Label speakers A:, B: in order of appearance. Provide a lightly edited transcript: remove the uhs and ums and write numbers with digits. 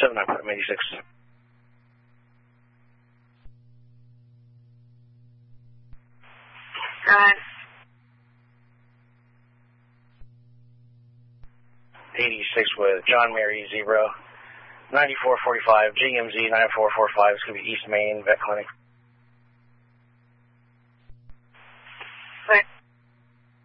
A: 86.
B: Right.
A: 86 with John Mary Zebra, 9445, GMZ 9445, it's going to be East Main Vet Clinic.